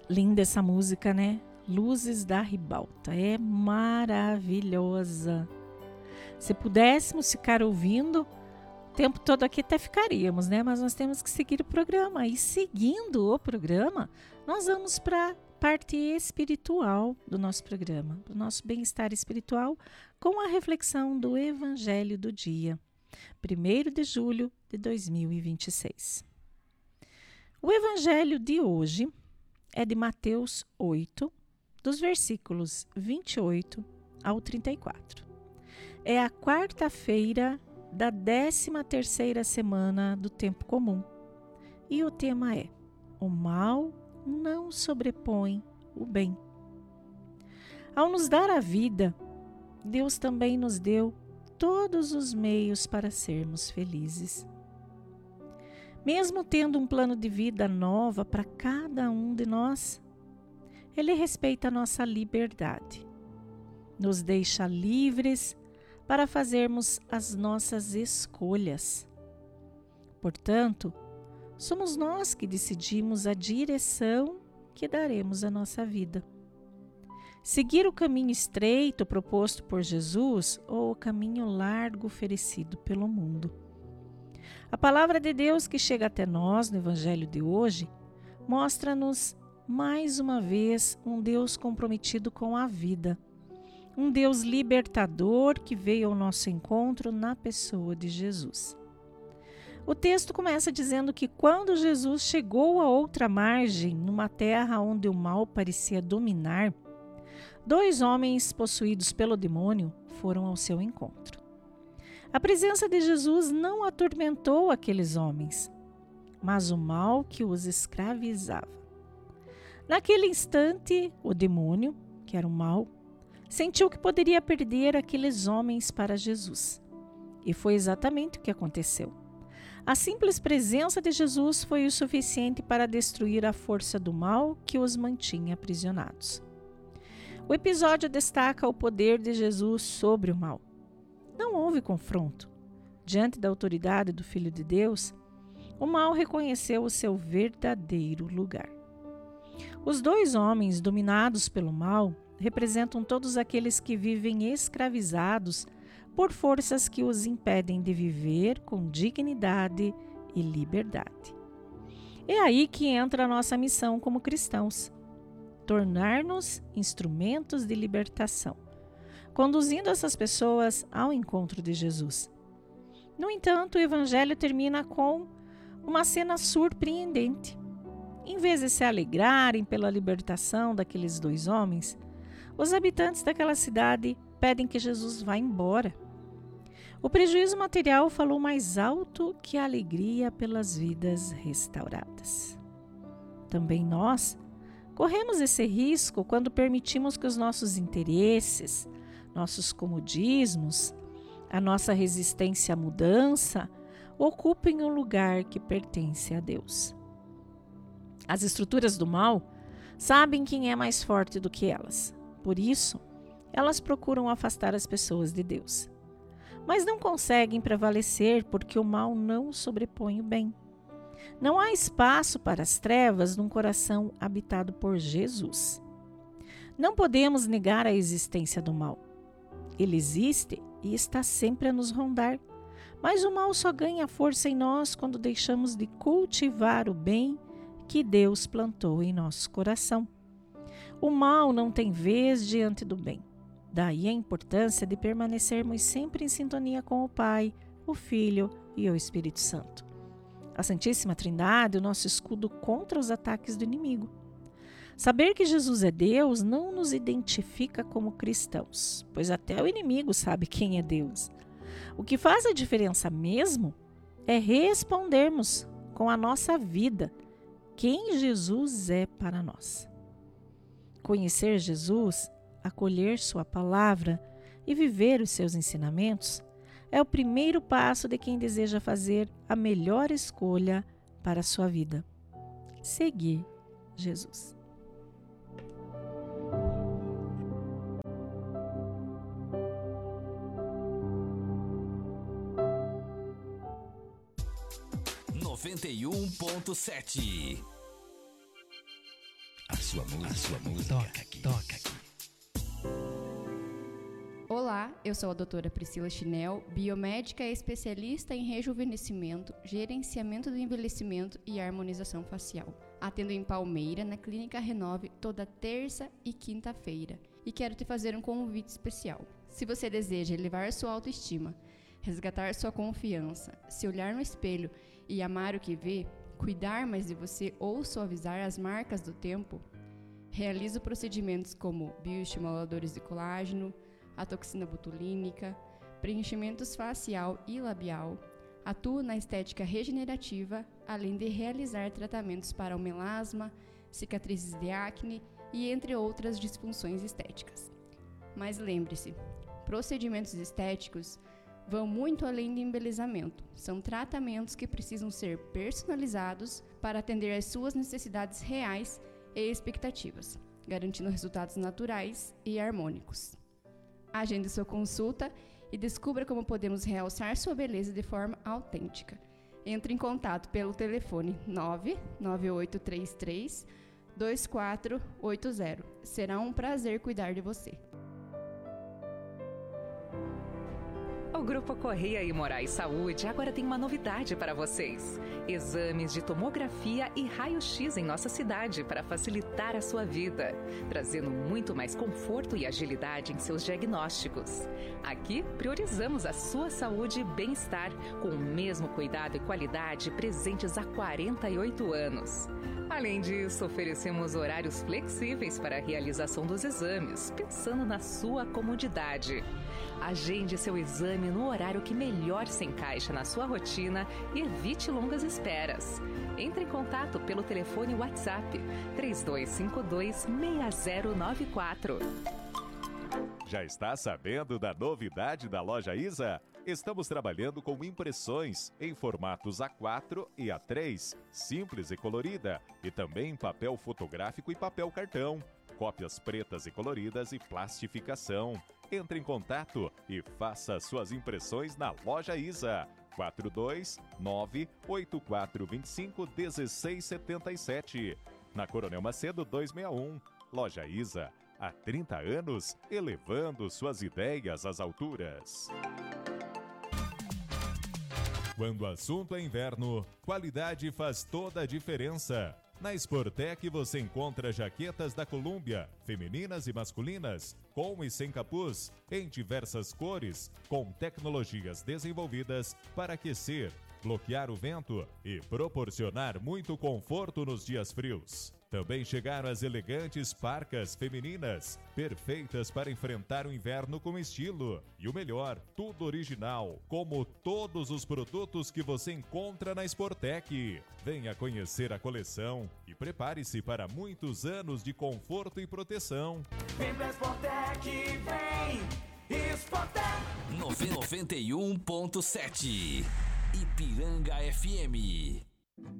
Linda essa música, né? Luzes da Ribalta. É maravilhosa. Se pudéssemos ficar ouvindo o tempo todo aqui, até ficaríamos, né? Mas nós temos que seguir o programa. E seguindo o programa, nós vamos para a parte espiritual do nosso programa, do nosso bem-estar espiritual, com a reflexão do Evangelho do dia, 1º de julho de 2026. O Evangelho de hoje é de Mateus 8, dos versículos 28 ao 34. É a quarta-feira da 13ª semana do tempo comum. E o tema é: o mal não sobrepõe o bem. Ao nos dar a vida, Deus também nos deu todos os meios para sermos felizes. Mesmo tendo um plano de vida nova para cada um de nós, Ele respeita a nossa liberdade, nos deixa livres para fazermos as nossas escolhas. Portanto, somos nós que decidimos a direção que daremos à nossa vida. Seguir o caminho estreito proposto por Jesus ou o caminho largo oferecido pelo mundo. A palavra de Deus que chega até nós no Evangelho de hoje mostra-nos mais uma vez um Deus comprometido com a vida, um Deus libertador que veio ao nosso encontro na pessoa de Jesus. O texto começa dizendo que quando Jesus chegou a outra margem, numa terra onde o mal parecia dominar, 2 homens possuídos pelo demônio foram ao seu encontro. A presença de Jesus não atormentou aqueles homens, mas o mal que os escravizava. Naquele instante, o demônio, que era o mal, sentiu que poderia perder aqueles homens para Jesus. E foi exatamente o que aconteceu. A simples presença de Jesus foi o suficiente para destruir a força do mal que os mantinha aprisionados. O episódio destaca o poder de Jesus sobre o mal. Não houve confronto. Diante da autoridade do Filho de Deus, o mal reconheceu o seu verdadeiro lugar. Os 2 homens dominados pelo mal representam todos aqueles que vivem escravizados por forças que os impedem de viver com dignidade e liberdade. É aí que entra a nossa missão como cristãos: tornar-nos instrumentos de libertação, conduzindo essas pessoas ao encontro de Jesus. No entanto, o Evangelho termina com uma cena surpreendente. Em vez de se alegrarem pela libertação daqueles 2 homens, os habitantes daquela cidade pedem que Jesus vá embora. O prejuízo material falou mais alto que a alegria pelas vidas restauradas. Também nós corremos esse risco quando permitimos que os nossos interesses, nossos comodismos, a nossa resistência à mudança ocupem um lugar que pertence a Deus. As estruturas do mal sabem quem é mais forte do que elas. Por isso, elas procuram afastar as pessoas de Deus. Mas não conseguem prevalecer porque o mal não sobrepõe o bem. Não há espaço para as trevas num coração habitado por Jesus. Não podemos negar a existência do mal. Ele existe e está sempre a nos rondar. Mas o mal só ganha força em nós quando deixamos de cultivar o bem que Deus plantou em nosso coração. O mal não tem vez diante do bem. Daí a importância de permanecermos sempre em sintonia com o Pai, o Filho e o Espírito Santo. A Santíssima Trindade é o nosso escudo contra os ataques do inimigo. Saber que Jesus é Deus não nos identifica como cristãos, pois até o inimigo sabe quem é Deus. O que faz a diferença mesmo é respondermos com a nossa vida quem Jesus é para nós. Conhecer Jesus, acolher sua palavra e viver os seus ensinamentos é o primeiro passo de quem deseja fazer a melhor escolha para a sua vida: seguir Jesus. .7. A sua sua música. Toca aqui. Olá, eu sou a doutora Priscila Chinel, biomédica e especialista em rejuvenescimento, gerenciamento do envelhecimento e harmonização facial. Atendo em Palmeira, na Clínica Renove, toda terça e quinta-feira. E quero te fazer um convite especial. Se você deseja elevar sua autoestima, resgatar sua confiança, se olhar no espelho e amar o que vê, cuidar mais de você ou suavizar as marcas do tempo, realizo procedimentos como bioestimuladores de colágeno, a toxina botulínica, preenchimentos facial e labial, atuo na estética regenerativa, além de realizar tratamentos para o melasma, cicatrizes de acne e entre outras disfunções estéticas. Mas lembre-se, procedimentos estéticos vão muito além de embelezamento. São tratamentos que precisam ser personalizados para atender às suas necessidades reais e expectativas, garantindo resultados naturais e harmônicos. Agende sua consulta e descubra como podemos realçar sua beleza de forma autêntica. Entre em contato pelo telefone 99833 2480. Será um prazer cuidar de você. O Grupo Correia e Moraes Saúde agora tem uma novidade para vocês. Exames de tomografia e raio-x em nossa cidade para facilitar a sua vida, trazendo muito mais conforto e agilidade em seus diagnósticos. Aqui, priorizamos a sua saúde e bem-estar, com o mesmo cuidado e qualidade presentes há 48 anos. Além disso, oferecemos horários flexíveis para a realização dos exames, pensando na sua comodidade. Agende seu exame no horário que melhor se encaixa na sua rotina e evite longas esperas. Entre em contato pelo telefone WhatsApp 3252-6094. Já está sabendo da novidade da Loja Isa? Estamos trabalhando com impressões em formatos A4 e A3, simples e colorida, e também em papel fotográfico e papel cartão, cópias pretas e coloridas e plastificação. Entre em contato e faça suas impressões na Loja Isa. 429-8425-1677. Na Coronel Macedo 261. Loja Isa. Há 30 anos, elevando suas ideias às alturas. Quando o assunto é inverno, qualidade faz toda a diferença. Na Sportec você encontra jaquetas da Columbia, femininas e masculinas, com e sem capuz, em diversas cores, com tecnologias desenvolvidas para aquecer, bloquear o vento e proporcionar muito conforto nos dias frios. Também chegaram as elegantes parcas femininas, perfeitas para enfrentar o inverno com estilo. E o melhor, tudo original, como todos os produtos que você encontra na Sportec. Venha conhecer a coleção e prepare-se para muitos anos de conforto e proteção. Vem pra Sportec, vem! Sportec! 91.7 Ipiranga FM.